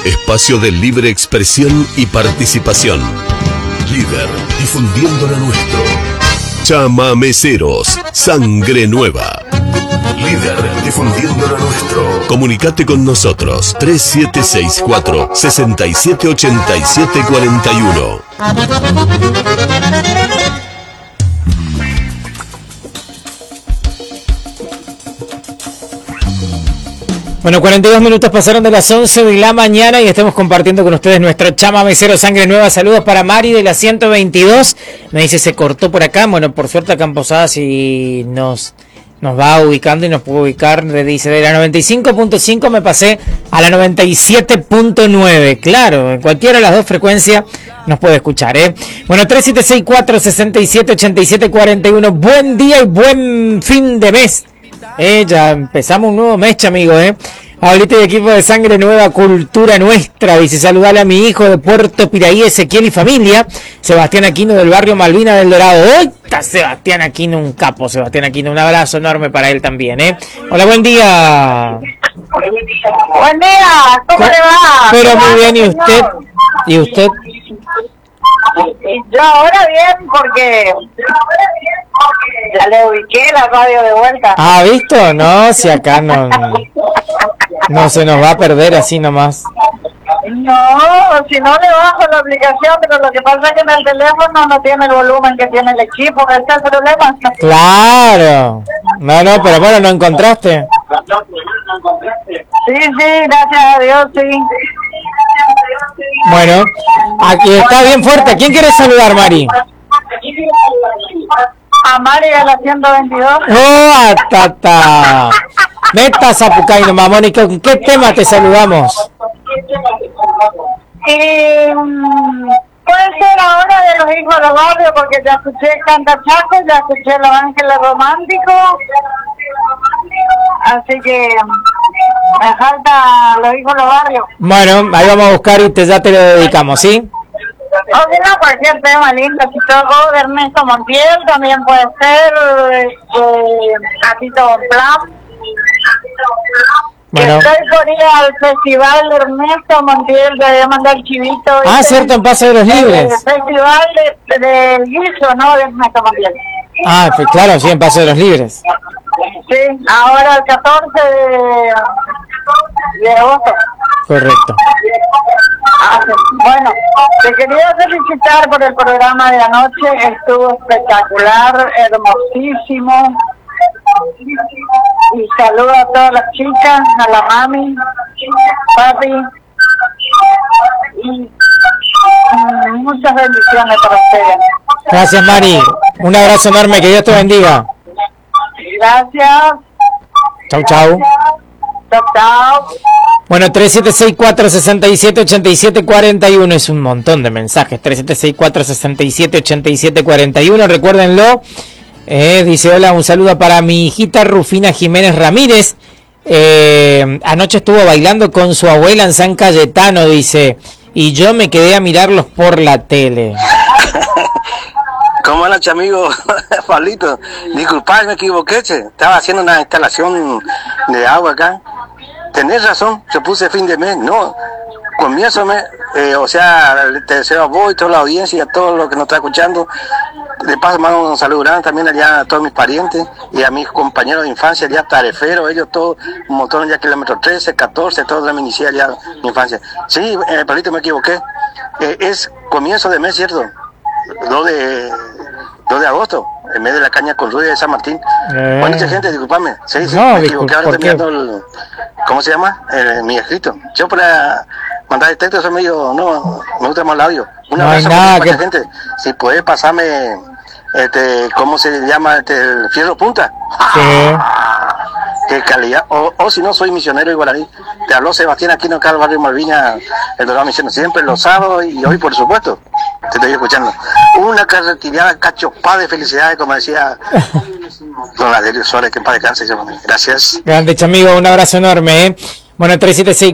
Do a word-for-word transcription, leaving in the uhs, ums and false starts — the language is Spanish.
espacio de libre expresión y participación. Líder, difundiendo lo nuestro. Chamameceros, sangre nueva. Líder, difundiendo lo nuestro. Comunicate con nosotros. tres siete seis cuatro, seis siete ocho siete cuatro uno. Bueno, cuarenta y dos minutos pasaron de las once de la mañana y estamos compartiendo con ustedes nuestro Chamamecero Sangre Nueva. Saludos para Mari de la ciento veintidós. Me dice, se cortó por acá. Bueno, por suerte acá en Posadas si nos, nos va ubicando y nos puede ubicar. Dice, de la noventa y cinco punto cinco me pasé a la noventa y siete punto nueve. Claro, en cualquiera de las dos frecuencias nos puede escuchar, ¿eh? Bueno, tres siete seis cuatro, seis siete ocho siete cuatro uno. Buen día y buen fin de mes. Eh, ya empezamos un nuevo mes, amigo, eh. Ahorita de equipo de Sangre Nueva, Cultura Nuestra. Dice, saludar a mi hijo de Puerto Piraí, Ezequiel y familia, Sebastián Aquino del barrio Malvina del Dorado. ¡Uy! Está Sebastián Aquino, un capo, Sebastián Aquino. Un abrazo enorme para él también, eh. Hola, buen día. Buen día, ¿cómo le va? Pero muy bien, ¿y usted? ¿Y usted? Yo ahora bien, porque ya le ubiqué la radio de vuelta. Ah, ¿visto? No, si acá no, no, no se nos va a perder así nomás. No, si no le bajo la aplicación, pero lo que pasa es que en el teléfono no tiene el volumen que tiene el equipo, ese es el problema. Claro. No, no, pero bueno, ¿no encontraste? Sí, sí, gracias a Dios, sí. Bueno, aquí está bien fuerte. ¿A quién quieres saludar, Mari? A Mari de la ciento veintidós. ¡Oh, tata! Neta Zapucaino, mamón, ¿y con qué tema te saludamos? Eh, puede ser ahora de los hijos de los barrios, porque ya escuché Cantachacos, ya escuché Los Ángeles Románticos, así que me falta los hijos de los barrios. Bueno, ahí vamos a buscar y te, ya te lo dedicamos, ¿sí? O si no, cualquier tema lindo, si tocó de Ernesto Montiel, también puede ser, eh, eh, Gatito Bon Plan. Bueno. Estoy por ir al festival de Ernesto Montiel, te voy a mandar el chivito. Ah, este, cierto, en Paso de los Libres. El festival de, de guiso, ¿no? De Ernesto Montiel. Ah, pues claro, sí, en Paso de los Libres. Sí, ahora el catorce de, de agosto. Correcto. Ah, bueno, te quería felicitar por el programa de anoche, estuvo espectacular, hermosísimo. Y saludo a todas las chicas, a la mami, papi, y mm, muchas bendiciones para ustedes. Gracias, Mari. Un abrazo enorme, que Dios te bendiga. Gracias. Chau, chau. Chau, chau. Bueno, tres siete seis cuatro, seis siete ocho siete cuatro uno es un montón de mensajes. tres siete seis cuatro, seis siete ocho siete cuatro uno, recuérdenlo. Eh, dice, hola, un saludo para mi hijita Rufina Jiménez Ramírez. Eh, anoche estuvo bailando con su abuela en San Cayetano, dice, y yo me quedé a mirarlos por la tele. ¿Cómo andas, amigo? Pablito, disculpa, me equivoqué, che. Estaba haciendo una instalación de agua acá. Tenés razón, se puse fin de mes, no. Comiénzame, eh, o sea, te deseo a vos y toda la audiencia y a todos los que nos está escuchando. De paso, mando un saludo grande también allá a todos mis parientes y a mis compañeros de infancia, allá tareferos, ellos todos, un montón ya kilómetro trece, catorce, todos de mi inicial allá mi infancia. Sí, eh, Pablito, me equivoqué. Eh, es comienzo de mes, ¿cierto? dos de agosto, en medio de la caña con Rudy de San Martín. Eh. Bueno, mucha gente, disculpame. Sí, sí, no, me equivoqué, ahora estoy mirando el, ¿cómo se llama? El, mi escrito. Yo para mandar el texto soy medio, no, me gusta más el audio. Un no abrazo para mucha que... gente. Si puedes pasarme, este, ¿cómo se llama? Este, el fierro punta. Sí. Qué calidad. O, o si no, soy misionero y guaraní. Te habló Sebastián Aquino acá al barrio Malvina, el Dorado Misionero, siempre los sábados y hoy, por supuesto. Te estoy escuchando. Una carretilada cachopada de felicidades, como decía don Adelio Suárez, que en paz descanse. Gracias. Grande, amigo, un abrazo enorme, ¿eh? Bueno, tres siete seis